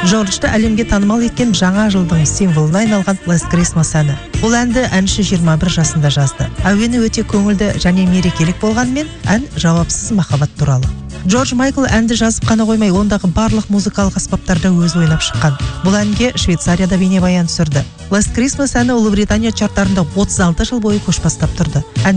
Джорджты әлемге танымал еткен жаңа жылдың символына айналған Last Christmas әні. Бұл әнді әнші 21 жасында жазды. Әуені өте көңілді және мерекелік болғанмен, ән жауапсыз махаббат туралы. Джордж Майкл әнді жазып қана қоймай, ондағы барлық музыкалық аспаптарда өзі ойнап шыққан. Бұл әнге Швейцарияда бейнебаян түсірді. Last Christmas әні Ұлыбритания чарттарында 36 жыл бойы көш бастап тұрды.